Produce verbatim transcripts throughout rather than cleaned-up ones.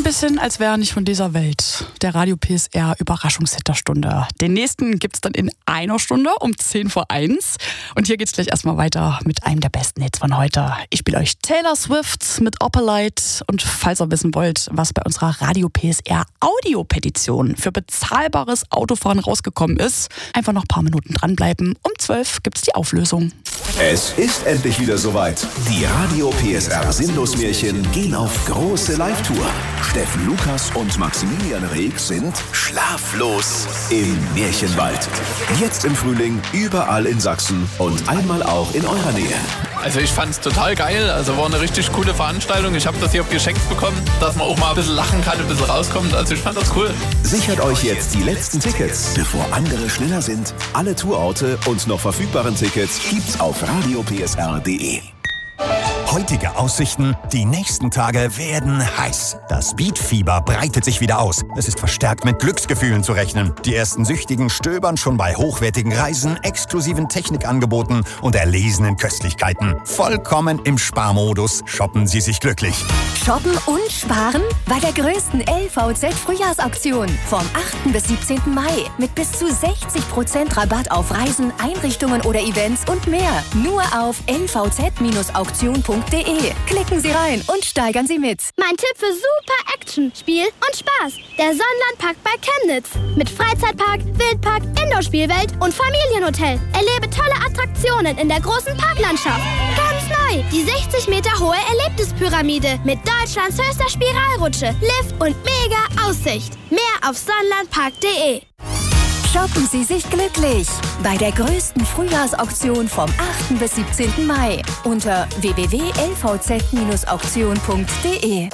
bisschen, als wäre er nicht von dieser Welt. Der Radio P S R Überraschungshitterstunde. Den nächsten gibt's dann in einer Stunde um zehn vor eins. Und hier geht's gleich erstmal weiter mit einem der besten Hits von heute. Ich spiele euch Taylor Swift mit Opalite. Und falls ihr wissen wollt, was bei unserer Radio P S R Audiopetition für bezahlbares Autofahren rausgekommen ist, einfach noch ein paar Minuten dranbleiben. Um zwölf gibt's die Auflösung. Es ist endlich wieder soweit. Die Radio P S R Sinnlosmärchen gehen auf große Live-Tour. Steffen Lukas und Maximilian Reg sind schlaflos im Märchenwald. Jetzt im Frühling überall in Sachsen und einmal auch in eurer Nähe. Also ich fand's total geil, also war eine richtig coole Veranstaltung. Ich habe das hier geschenkt bekommen, dass man auch mal ein bisschen lachen kann, ein bisschen rauskommt. Also ich fand das cool. Sichert euch jetzt die letzten Tickets, bevor andere schneller sind. Alle Tourorte und noch verfügbaren Tickets gibt's auf radio p s r punkt d e. Heutige Aussichten, die nächsten Tage werden heiß. Das Beatfieber breitet sich wieder aus. Es ist verstärkt mit Glücksgefühlen zu rechnen. Die ersten Süchtigen stöbern schon bei hochwertigen Reisen, exklusiven Technikangeboten und erlesenen Köstlichkeiten. Vollkommen im Sparmodus shoppen sie sich glücklich. Shoppen und sparen bei der größten L V Z-Frühjahrsauktion vom achten bis siebzehnten Mai mit bis zu sechzig Prozent Rabatt auf Reisen, Einrichtungen oder Events und mehr. Nur auf l v z auktion punkt d e. Klicken Sie rein und steigern Sie mit. Mein Tipp für super Action, Spiel und Spaß. Der Sonnenlandpark bei Chemnitz. Mit Freizeitpark, Wildpark, Indoor-Spielwelt und Familienhotel. Erlebe tolle Attraktionen in der großen Parklandschaft. Ganz neu, die sechzig Meter hohe Erlebnispyramide mit Deutschlands höchster Spiralrutsche, Lift und mega Aussicht. Mehr auf sonnenlandpark punkt d e. Shoppen Sie sich glücklich bei der größten Frühjahrsauktion vom achten bis siebzehnten Mai unter w w w punkt l v z auktion punkt d e.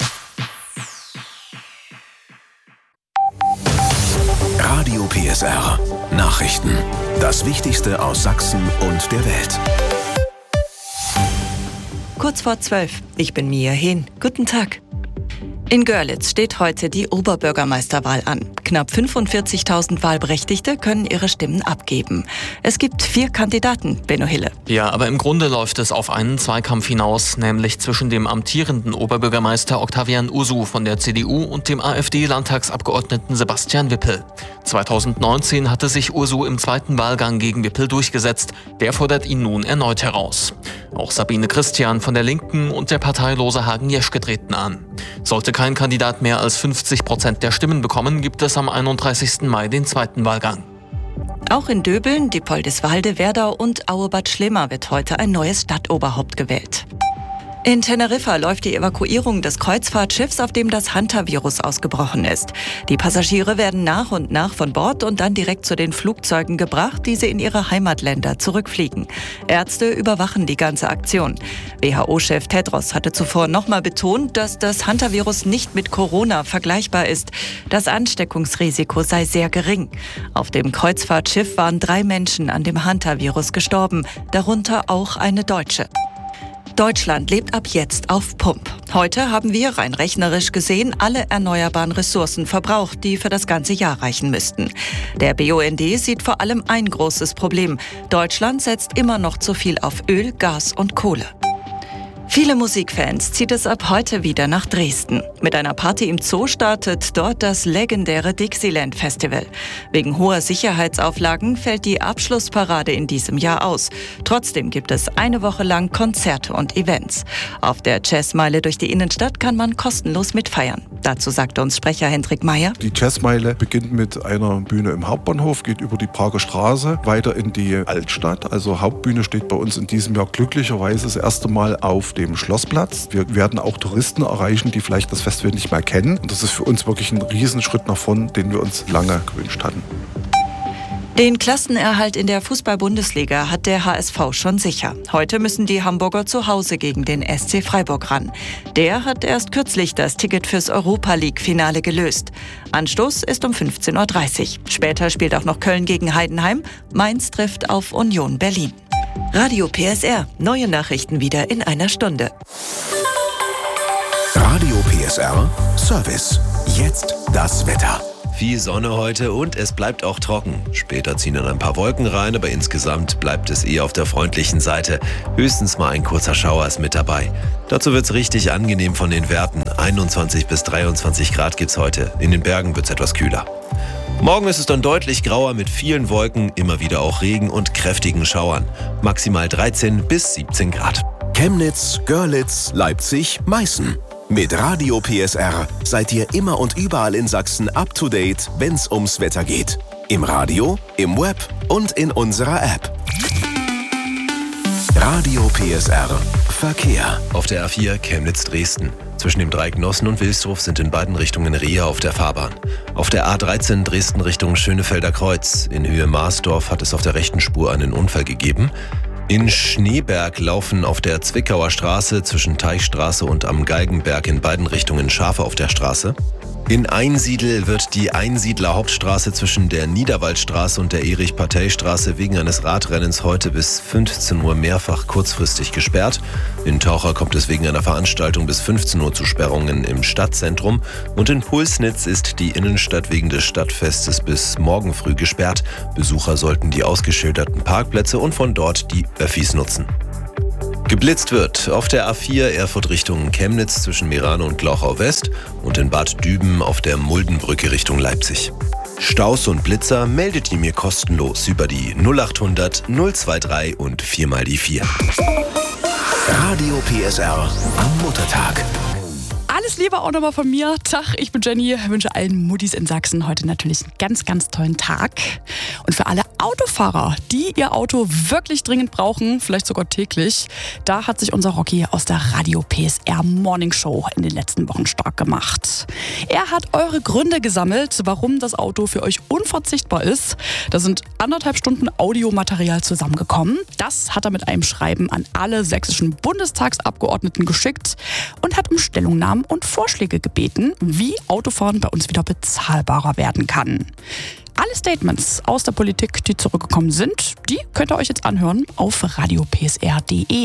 Radio P S R. Nachrichten. Das Wichtigste aus Sachsen und der Welt. Kurz vor zwölf. Ich bin Mia Hehn. Guten Tag. In Görlitz steht heute die Oberbürgermeisterwahl an. Knapp fünfundvierzigtausend Wahlberechtigte können ihre Stimmen abgeben. Es gibt vier Kandidaten, Benno Hille. Ja, aber im Grunde läuft es auf einen Zweikampf hinaus, nämlich zwischen dem amtierenden Oberbürgermeister Octavian Ursu von der C D U und dem AfD-Landtagsabgeordneten Sebastian Wippel. zweitausendneunzehn hatte sich Ursu im zweiten Wahlgang gegen Wippel durchgesetzt. Der fordert ihn nun erneut heraus. Auch Sabine Christian von der Linken und der parteilose Hagen Jeschke treten an. Sollte kein Kandidat mehr als fünfzig Prozent der Stimmen bekommen, gibt es am einunddreißigsten Mai den zweiten Wahlgang. Auch in Döbeln, Diepoldiswalde, Werdau und Auebad Schlema wird heute ein neues Stadtoberhaupt gewählt. In Teneriffa läuft die Evakuierung des Kreuzfahrtschiffs, auf dem das Hantavirus ausgebrochen ist. Die Passagiere werden nach und nach von Bord und dann direkt zu den Flugzeugen gebracht, die sie in ihre Heimatländer zurückfliegen. Ärzte überwachen die ganze Aktion. W H O-Chef Tedros hatte zuvor nochmal betont, dass das Hantavirus nicht mit Corona vergleichbar ist. Das Ansteckungsrisiko sei sehr gering. Auf dem Kreuzfahrtschiff waren drei Menschen an dem Hantavirus gestorben, darunter auch eine Deutsche. Deutschland lebt ab jetzt auf Pump. Heute haben wir rein rechnerisch gesehen alle erneuerbaren Ressourcen verbraucht, die für das ganze Jahr reichen müssten. Der B U N D sieht vor allem ein großes Problem. Deutschland setzt immer noch zu viel auf Öl, Gas und Kohle. Viele Musikfans zieht es ab heute wieder nach Dresden. Mit einer Party im Zoo startet dort das legendäre Dixieland Festival. Wegen hoher Sicherheitsauflagen fällt die Abschlussparade in diesem Jahr aus. Trotzdem gibt es eine Woche lang Konzerte und Events. Auf der Jazzmeile durch die Innenstadt kann man kostenlos mitfeiern. Dazu sagte uns Sprecher Hendrik Meyer. Die Jazzmeile beginnt mit einer Bühne im Hauptbahnhof, geht über die Prager Straße weiter in die Altstadt. Also Hauptbühne steht bei uns in diesem Jahr glücklicherweise das erste Mal auf dem Schlossplatz. Wir werden auch Touristen erreichen, die vielleicht das Festival nicht mehr kennen. Und das ist für uns wirklich ein Riesenschritt nach vorn, den wir uns lange gewünscht hatten. Den Klassenerhalt in der Fußball-Bundesliga hat der H S V schon sicher. Heute müssen die Hamburger zu Hause gegen den S C Freiburg ran. Der hat erst kürzlich das Ticket fürs Europa-League-Finale gelöst. Anstoß ist um fünfzehn Uhr dreißig. Später spielt auch noch Köln gegen Heidenheim. Mainz trifft auf Union Berlin. Radio P S R. Neue Nachrichten wieder in einer Stunde. Radio P S R Service. Jetzt das Wetter. Viel Sonne heute und es bleibt auch trocken. Später ziehen dann ein paar Wolken rein, aber insgesamt bleibt es eher auf der freundlichen Seite. Höchstens mal ein kurzer Schauer ist mit dabei. Dazu wird's richtig angenehm von den Werten. einundzwanzig bis dreiundzwanzig Grad gibt's heute. In den Bergen wird's etwas kühler. Morgen ist es dann deutlich grauer mit vielen Wolken, immer wieder auch Regen und kräftigen Schauern. Maximal dreizehn bis siebzehn Grad. Chemnitz, Görlitz, Leipzig, Meißen. Mit Radio P S R seid ihr immer und überall in Sachsen up to date, wenn's ums Wetter geht. Im Radio, im Web und in unserer App. Radio P S R Verkehr. Auf der A vier Chemnitz-Dresden. Zwischen dem Dreieck Nossen und Wilsdruf sind in beiden Richtungen Rehe auf der Fahrbahn. Auf der A dreizehn Dresden Richtung Schönefelder Kreuz. In Höhe Marsdorf hat es auf der rechten Spur einen Unfall gegeben. In Schneeberg laufen auf der Zwickauer Straße zwischen Teichstraße und am Galgenberg in beiden Richtungen Schafe auf der Straße. In Einsiedl wird die Einsiedler Hauptstraße zwischen der Niederwaldstraße und der Erich-Partey-Straße wegen eines Radrennens heute bis fünfzehn Uhr mehrfach kurzfristig gesperrt. In Taucher kommt es wegen einer Veranstaltung bis fünfzehn Uhr zu Sperrungen im Stadtzentrum. Und in Pulsnitz ist die Innenstadt wegen des Stadtfestes bis morgen früh gesperrt. Besucher sollten die ausgeschilderten Parkplätze und von dort die Öffis nutzen. Geblitzt wird auf der A vier Erfurt Richtung Chemnitz zwischen Merano und Glauchau West und in Bad Düben auf der Muldenbrücke Richtung Leipzig. Staus und Blitzer meldet ihr mir kostenlos über die null achthundert null drei und vier mal die vier. Radio P S R am Muttertag. Alles Liebe auch nochmal von mir. Tag, ich bin Jenny. Wünsche allen Muttis in Sachsen heute natürlich einen ganz, ganz tollen Tag. Und für alle Autofahrer, die ihr Auto wirklich dringend brauchen, vielleicht sogar täglich, da hat sich unser Rocky aus der Radio P S R Morning Show in den letzten Wochen stark gemacht. Er hat eure Gründe gesammelt, warum das Auto für euch unverzichtbar ist. Da sind anderthalb Stunden Audiomaterial zusammengekommen. Das hat er mit einem Schreiben an alle sächsischen Bundestagsabgeordneten geschickt und hat um Stellungnahmen und Vorschläge gebeten, wie Autofahren bei uns wieder bezahlbarer werden kann. Alle Statements aus der Politik, die zurückgekommen sind, die könnt ihr euch jetzt anhören auf radio p s r punkt d e.